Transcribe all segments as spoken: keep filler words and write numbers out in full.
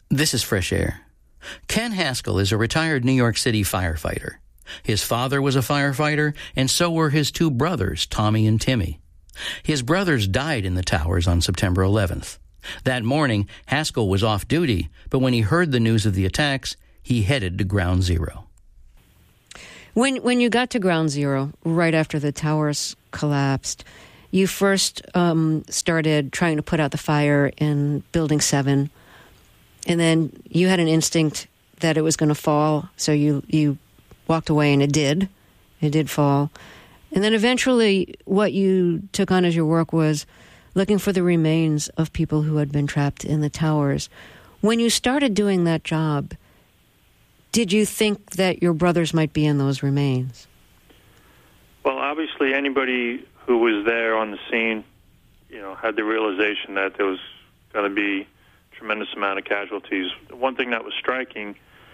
This is Fresh Air. Ken Haskell is a retired New York City firefighter. His father was a firefighter, and so were his two brothers, Tommy and Timmy. His brothers died in the towers on September eleventh. That morning, Haskell was off duty, but when he heard the news of the attacks, he headed to Ground Zero. When when you got to Ground Zero, right after the towers collapsed, you first um, started trying to put out the fire in Building seven, and then you had an instinct that it was going to fall, so you, you walked away, and it did. It did fall. And then eventually what you took on as your work was looking for the remains of people who had been trapped in the towers. When you started doing that job, did you think that your brothers might be in those remains? Well, obviously anybody who was there on the scene, you know, had the realization that there was going to be a tremendous amount of casualties. One thing that was striking,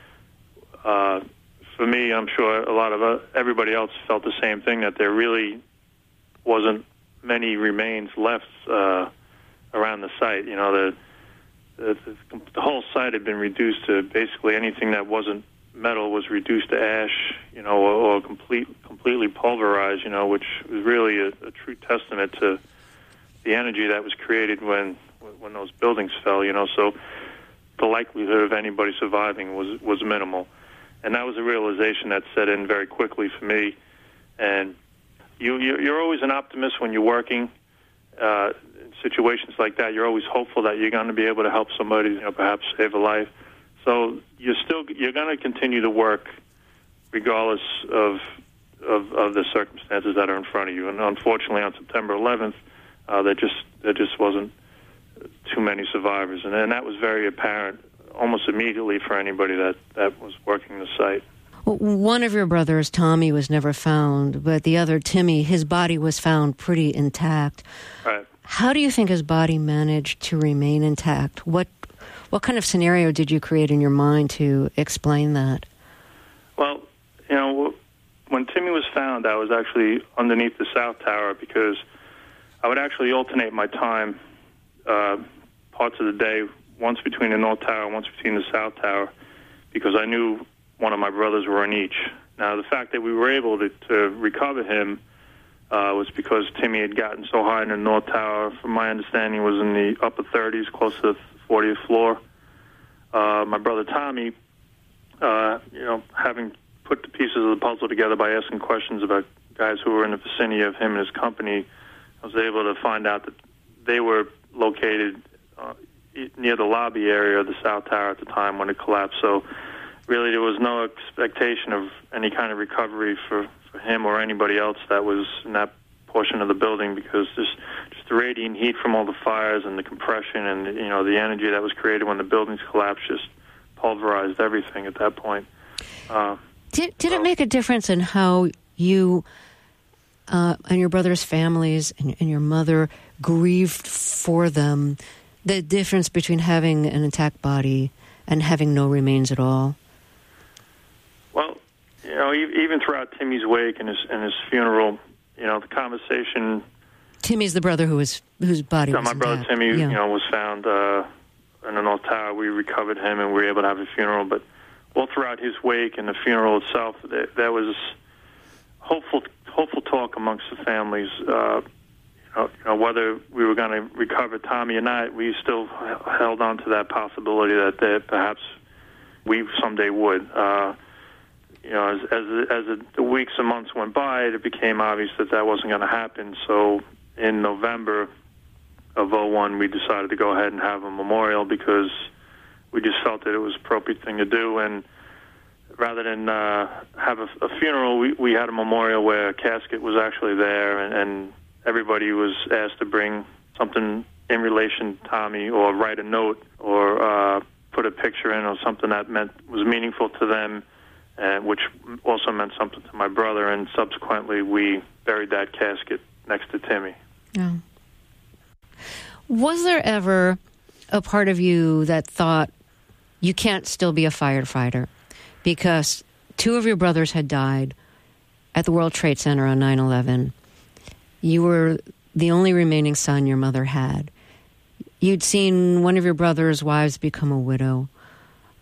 uh, for me, I'm sure a lot of uh, everybody else felt the same thing, that there really wasn't many remains left uh, around the site. You know, the, the the whole site had been reduced to basically anything that wasn't metal was reduced to ash, you know, or, or complete completely pulverized. You know, which was really a, a true testament to the energy that was created when when those buildings fell. You know, so the likelihood of anybody surviving was was minimal. And that was a realization that set in very quickly for me. And you, you're always an optimist when you're working uh, in situations like that. You're always hopeful that you're going to be able to help somebody, you know, perhaps save a life. So you're still you're going to continue to work regardless of, of of the circumstances that are in front of you. And unfortunately, on September eleventh, uh, there just there just wasn't too many survivors, and, and that was very apparent almost immediately for anybody that, that was working the site. Well, one of your brothers, Tommy, was never found, but the other, Timmy, his body was found pretty intact. Right. How do you think his body managed to remain intact? What what kind of scenario did you create in your mind to explain that? Well, you know, when Timmy was found, I was actually underneath the South Tower because I would actually alternate my time uh, parts of the day, once between the North Tower, once between the South Tower, because I knew one of my brothers were in each. Now, the fact that we were able to, to recover him uh, was because Timmy had gotten so high in the North Tower. From my understanding, was in the upper thirties, close to the fortieth floor. Uh, my brother Tommy, uh, you know, having put the pieces of the puzzle together by asking questions about guys who were in the vicinity of him and his company, I was able to find out that they were located uh, near the lobby area of the South Tower at the time when it collapsed. So really there was no expectation of any kind of recovery for, for him or anybody else that was in that portion of the building, because just, just the radiant heat from all the fires and the compression and, you know, the energy that was created when the buildings collapsed just pulverized everything at that point. Uh, did did so. it make a difference in how you uh, and your brother's families and, and your mother grieved for them? The difference between having an intact body and having no remains at all? Well, you know, even throughout Timmy's wake and his and his funeral, you know, the conversation. Timmy's the brother who was whose body so was my intact. brother Timmy, yeah. you know, was found uh, in the North Tower. We recovered him, and we were able to have a funeral. But all throughout his wake and the funeral itself, there, there was hopeful hopeful talk amongst the families. Uh, You know, whether we were going to recover Tommy or not, we still held on to that possibility that, that perhaps we someday would. Uh, you know, as as, as the weeks and months went by, it became obvious that that wasn't going to happen. So in November of oh one, we decided to go ahead and have a memorial because we just felt that it was the appropriate thing to do. And rather than uh, have a, a funeral, we, we had a memorial where a casket was actually there, and, and everybody was asked to bring something in relation to Tommy, or write a note, or uh, put a picture in, or something that meant was meaningful to them, and which also meant something to my brother. And subsequently, we buried that casket next to Timmy. Yeah. Was there ever a part of you that thought you can't still be a firefighter because two of your brothers had died at the World Trade Center on nine eleven? You were the only remaining son your mother had. You'd seen one of your brother's wives become a widow.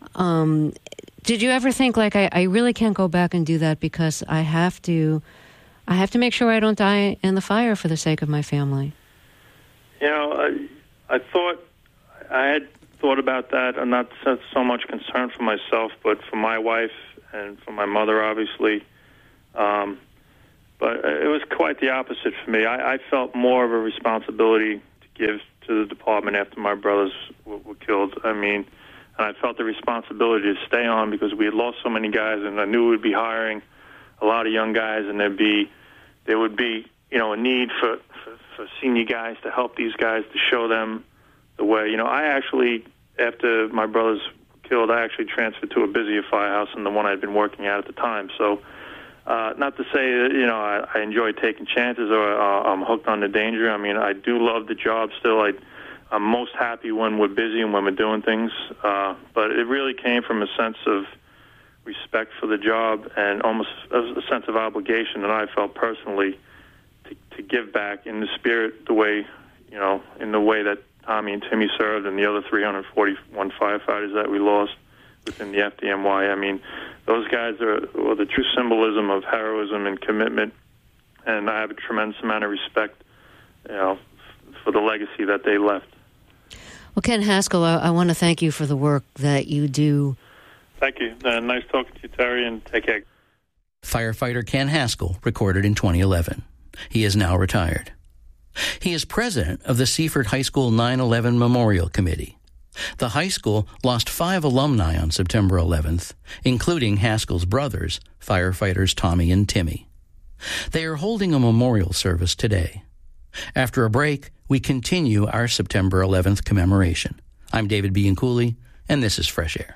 Um, did you ever think, like, I, I really can't go back and do that because I have to, I have to make sure I don't die in the fire for the sake of my family? You know, I, I thought, I had thought about that. I'm not so, so much concerned for myself, but for my wife and for my mother, obviously. Um, but it was quite the opposite for me. I, I felt more of a responsibility to give to the department after my brothers were, were killed. I mean, and I felt the responsibility to stay on because we had lost so many guys, and I knew we'd be hiring a lot of young guys, and there'd be, there would be, you know, a need for, for, for senior guys to help these guys, to show them the way. You know, I actually, after my brothers were killed, I actually transferred to a busier firehouse than the one I'd been working at at the time. So, uh, not to say that, you know, I, I enjoy taking chances or uh, I'm hooked on the danger. I mean, I do love the job still. I, I'm most happy when we're busy and when we're doing things. Uh, but it really came from a sense of respect for the job and almost a sense of obligation that I felt personally to, to give back in the spirit, the way, you know, in the way that Tommy and Timmy served and the other three hundred forty-one firefighters that we lost within the F D M Y. I mean, those guys are well, the true symbolism of heroism and commitment, and I have a tremendous amount of respect, you know, for the legacy that they left. Well, Ken Haskell, I, I want to thank you for the work that you do. Thank you. Uh, nice talking to you, Terry, and take care. Firefighter Ken Haskell, recorded in twenty eleven. He is now retired. He is president of the Seaford High School nine eleven Memorial Committee. The high school lost five alumni on September eleventh, including Haskell's brothers, firefighters Tommy and Timmy. They are holding a memorial service today. After a break, we continue our September eleventh commemoration. I'm David Bianculli, and this is Fresh Air.